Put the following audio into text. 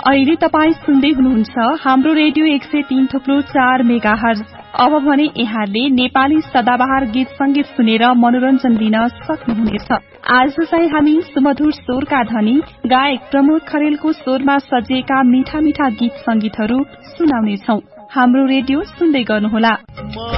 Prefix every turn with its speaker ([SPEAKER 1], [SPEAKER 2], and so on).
[SPEAKER 1] अहिले तपाई सुन्दै हुनुहुन्छ हाम्रो रेडियो 103.4 मेगाहर्ज। अब भने यहाँले नेपाली सदाबहार गीत संगीत सुनेर मनोरञ्जन लिन सक्नुहुनेछ। आज चाहिँ हामी सुमधुर स्वरका धनी गायक प्रमोद खरेलको स्वरमा सजिएका मीठा मीठा गीत संगीतहरू सुनाउनेछौ। हाम्रो रेडियो सुन्दै गर्नुहोला।